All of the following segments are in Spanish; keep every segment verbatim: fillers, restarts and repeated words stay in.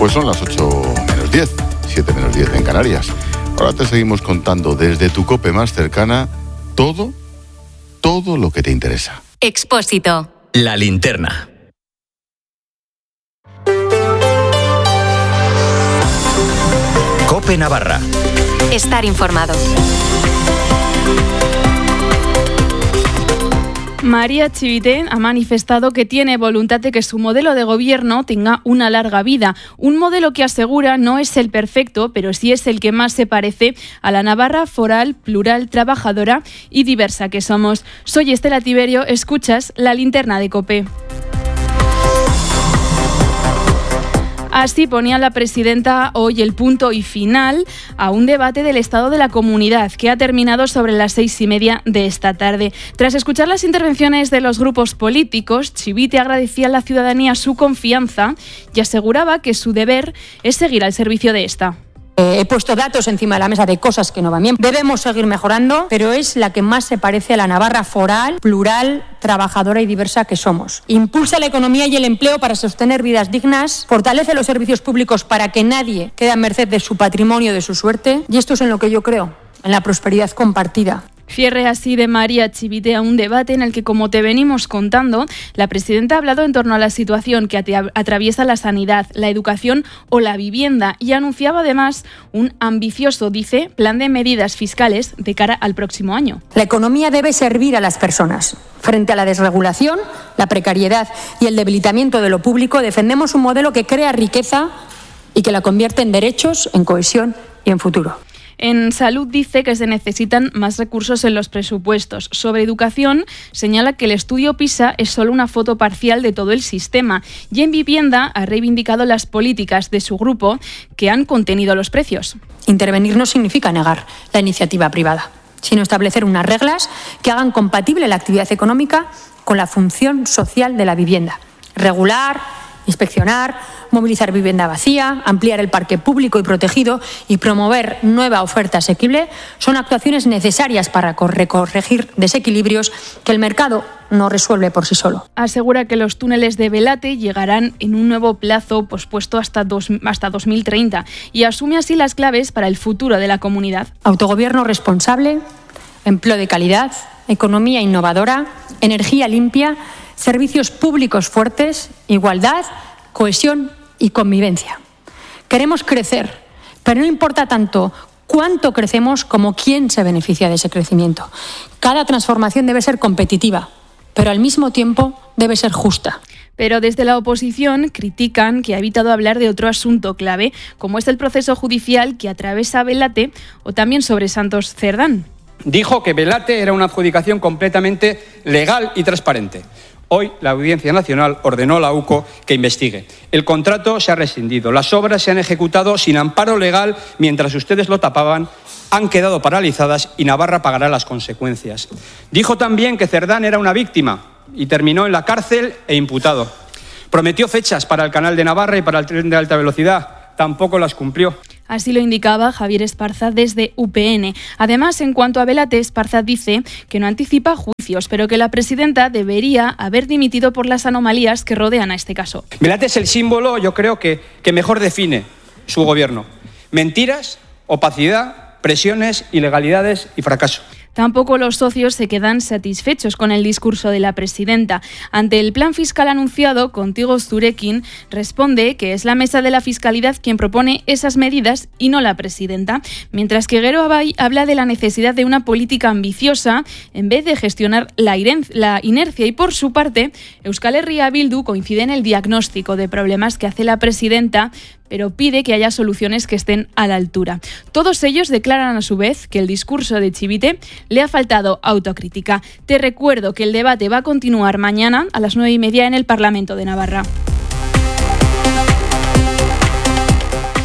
Pues son las ocho menos diez, siete menos diez en Canarias. Ahora te seguimos contando desde tu COPE más cercana todo, todo lo que te interesa. Expósito. La linterna. COPE Navarra. Estar informado. María Chivite ha manifestado que tiene voluntad de que su modelo de gobierno tenga una larga vida. Un modelo que asegura no es el perfecto, pero sí es el que más se parece a la Navarra foral, plural, trabajadora y diversa que somos. Soy Estela Tiberio, escuchas La Linterna de COPE. Así ponía la presidenta hoy el punto y final a un debate del estado de la comunidad que ha terminado sobre las seis y media de esta tarde. Tras escuchar las intervenciones de los grupos políticos, Chivite agradecía a la ciudadanía su confianza y aseguraba que su deber es seguir al servicio de esta. He puesto datos encima de la mesa de cosas que no van bien. Debemos seguir mejorando, pero es la que más se parece a la Navarra foral, plural, trabajadora y diversa que somos. Impulsa la economía y el empleo para sostener vidas dignas, fortalece los servicios públicos para que nadie quede a merced de su patrimonio, de su suerte, y esto es en lo que yo creo, en la prosperidad compartida. Cierre así de María Chivite a un debate en el que, como te venimos contando, la presidenta ha hablado en torno a la situación que atraviesa la sanidad, la educación o la vivienda y anunciaba además un ambicioso, dice, plan de medidas fiscales de cara al próximo año. La economía debe servir a las personas. Frente a la desregulación, la precariedad y el debilitamiento de lo público, defendemos un modelo que crea riqueza y que la convierte en derechos, en cohesión y en futuro. En salud dice que se necesitan más recursos en los presupuestos. Sobre educación señala que el estudio PISA es solo una foto parcial de todo el sistema. Y en vivienda ha reivindicado las políticas de su grupo que han contenido los precios. Intervenir no significa negar la iniciativa privada, sino establecer unas reglas que hagan compatible la actividad económica con la función social de la vivienda. Regular, inspeccionar, movilizar vivienda vacía, ampliar el parque público y protegido y promover nueva oferta asequible son actuaciones necesarias para corregir desequilibrios que el mercado no resuelve por sí solo. Asegura que los túneles de Belate llegarán en un nuevo plazo pospuesto hasta, dos, hasta dos mil treinta y asume así las claves para el futuro de la comunidad. Autogobierno responsable, empleo de calidad, economía innovadora, energía limpia, servicios públicos fuertes, igualdad, cohesión y convivencia. Queremos crecer, pero no importa tanto cuánto crecemos como quién se beneficia de ese crecimiento. Cada transformación debe ser competitiva, pero al mismo tiempo debe ser justa. Pero desde la oposición critican que ha evitado hablar de otro asunto clave, como es el proceso judicial que atraviesa Belate o también sobre Santos Cerdán. Dijo que Belate era una adjudicación completamente legal y transparente. Hoy la Audiencia Nacional ordenó a la U C O que investigue. El contrato se ha rescindido, las obras se han ejecutado sin amparo legal mientras ustedes lo tapaban, han quedado paralizadas y Navarra pagará las consecuencias. Dijo también que Cerdán era una víctima y terminó en la cárcel e imputado. Prometió fechas para el Canal de Navarra y para el tren de alta velocidad, tampoco las cumplió. Así lo indicaba Javier Esparza desde U P N. Además, en cuanto a Belate, Esparza dice que no anticipa juicios, pero que la presidenta debería haber dimitido por las anomalías que rodean a este caso. Belate es el símbolo, yo creo, que, que mejor define su gobierno. Mentiras, opacidad, presiones, ilegalidades y fracaso. Tampoco los socios se quedan satisfechos con el discurso de la presidenta. Ante el plan fiscal anunciado, Contigo Zurekin responde que es la mesa de la fiscalidad quien propone esas medidas y no la presidenta, mientras que Gero Abay habla de la necesidad de una política ambiciosa en vez de gestionar la, la inercia. Y por su parte, Euskal Herria Bildu coincide en el diagnóstico de problemas que hace la presidenta, pero pide que haya soluciones que estén a la altura. Todos ellos declaran a su vez que el discurso de Chivite le ha faltado autocrítica. Te recuerdo que el debate va a continuar mañana a las nueve y media en el Parlamento de Navarra.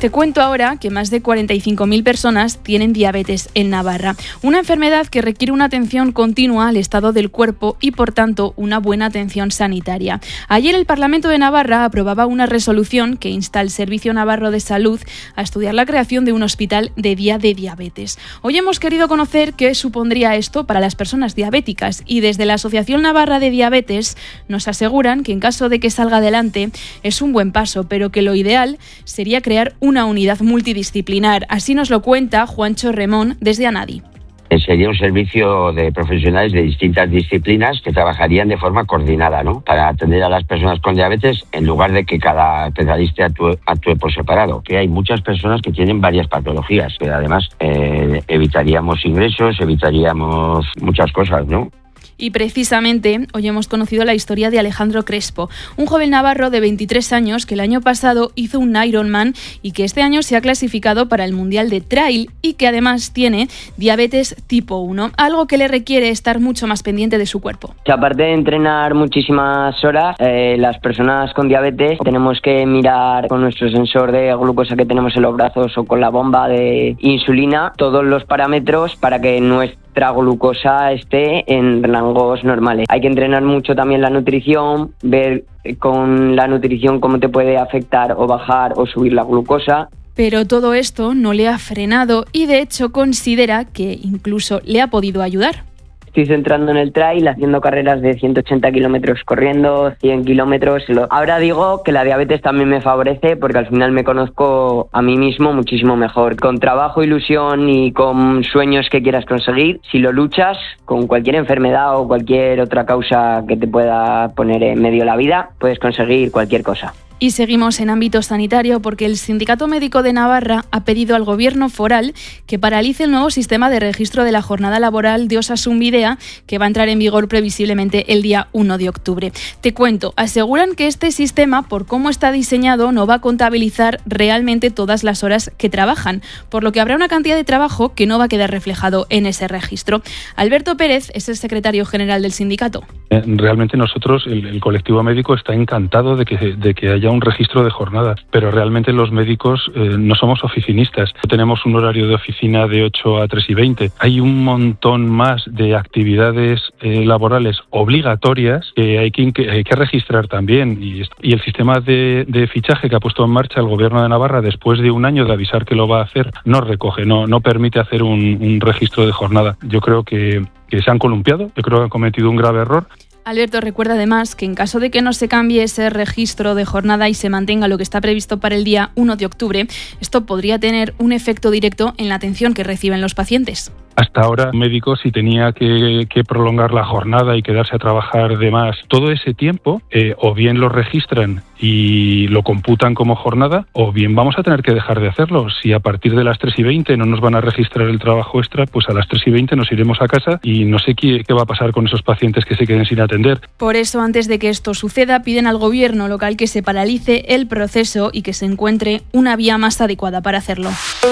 Te cuento ahora que más de cuarenta y cinco mil personas tienen diabetes en Navarra, una enfermedad que requiere una atención continua al estado del cuerpo y, por tanto, una buena atención sanitaria. Ayer el Parlamento de Navarra aprobaba una resolución que insta al Servicio Navarro de Salud a estudiar la creación de un hospital de día de diabetes. Hoy hemos querido conocer qué supondría esto para las personas diabéticas y desde la Asociación Navarra de Diabetes nos aseguran que en caso de que salga adelante es un buen paso, pero que lo ideal sería crear una unidad multidisciplinar. Así nos lo cuenta Juancho Remón desde ANADI. Sería un servicio de profesionales de distintas disciplinas que trabajarían de forma coordinada, ¿no?, para atender a las personas con diabetes en lugar de que cada especialista actúe, actúe por separado. Que hay muchas personas que tienen varias patologías, que además eh, evitaríamos ingresos, evitaríamos muchas cosas, ¿no? Y precisamente hoy hemos conocido la historia de Alejandro Crespo, un joven navarro de veintitrés años que el año pasado hizo un Ironman y que este año se ha clasificado para el Mundial de Trail y que además tiene diabetes tipo uno, algo que le requiere estar mucho más pendiente de su cuerpo. Aparte de entrenar muchísimas horas, eh, las personas con diabetes tenemos que mirar con nuestro sensor de glucosa que tenemos en los brazos o con la bomba de insulina todos los parámetros para que nuestra nuestra glucosa esté en rangos normales. Hay que entrenar mucho también la nutrición, ver con la nutrición cómo te puede afectar o bajar o subir la glucosa. Pero todo esto no le ha frenado y de hecho considera que incluso le ha podido ayudar. Estoy centrando en el trail, haciendo carreras de ciento ochenta kilómetros corriendo, cien kilómetros. Ahora digo que la diabetes también me favorece porque al final me conozco a mí mismo muchísimo mejor. Con trabajo, ilusión y con sueños que quieras conseguir, si lo luchas con cualquier enfermedad o cualquier otra causa que te pueda poner en medio la vida, puedes conseguir cualquier cosa. Y seguimos en ámbito sanitario porque el Sindicato Médico de Navarra ha pedido al Gobierno foral que paralice el nuevo sistema de registro de la jornada laboral de Osasun Bidea, que va a entrar en vigor previsiblemente el día uno de octubre. Te cuento, aseguran que este sistema, por cómo está diseñado, no va a contabilizar realmente todas las horas que trabajan, por lo que habrá una cantidad de trabajo que no va a quedar reflejado en ese registro. Alberto Pérez es el secretario general del sindicato. Realmente nosotros, el, el colectivo médico, está encantado de que, de que haya un registro de jornadas, pero realmente los médicos eh, no somos oficinistas. Tenemos un horario de oficina de ocho a tres y veinte. Hay un montón más de actividades eh, laborales obligatorias que hay que, que, hay que registrar también. Y, y el sistema de, de fichaje que ha puesto en marcha el Gobierno de Navarra después de un año de avisar que lo va a hacer, no recoge, no, no permite hacer un, un registro de jornada. Yo creo que, que se han columpiado, yo creo que han cometido un grave error. Alberto recuerda además que en caso de que no se cambie ese registro de jornada y se mantenga lo que está previsto para el día uno de octubre, esto podría tener un efecto directo en la atención que reciben los pacientes. Hasta ahora, un médico, si tenía que, que prolongar la jornada y quedarse a trabajar de más todo ese tiempo, eh, o bien lo registran y lo computan como jornada, o bien vamos a tener que dejar de hacerlo. Si a partir de las tres y veinte no nos van a registrar el trabajo extra, pues a las tres y veinte nos iremos a casa y no sé qué, qué va a pasar con esos pacientes que se queden sin atender. Por eso, antes de que esto suceda, piden al gobierno local que se paralice el proceso y que se encuentre una vía más adecuada para hacerlo.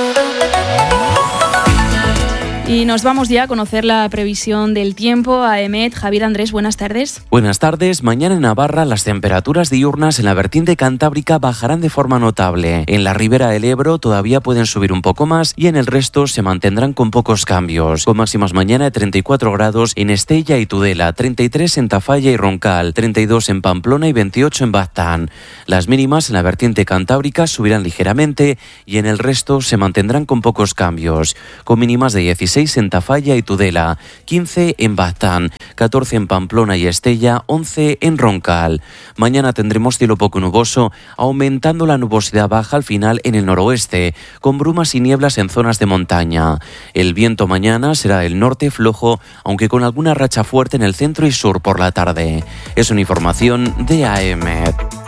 Y nos vamos ya a conocer la previsión del tiempo. A EMET, Javier Andrés, buenas tardes. Buenas tardes. Mañana en Navarra las temperaturas diurnas en la vertiente cantábrica bajarán de forma notable. En la ribera del Ebro todavía pueden subir un poco más y en el resto se mantendrán con pocos cambios. Con máximas mañana de treinta y cuatro grados en Estella y Tudela, treinta y tres en Tafalla y Roncal, treinta y dos en Pamplona y veintiocho en Baztán. Las mínimas en la vertiente cantábrica subirán ligeramente y en el resto se mantendrán con pocos cambios. Con mínimas de dieciséis en Tafalla y Tudela, quince en Baztán, catorce en Pamplona y Estella, once en Roncal. Mañana tendremos cielo poco nuboso, aumentando la nubosidad baja al final en el noroeste, con brumas y nieblas en zonas de montaña. El viento mañana será del norte flojo, aunque con alguna racha fuerte en el centro y sur por la tarde. Es una información de A E M E T.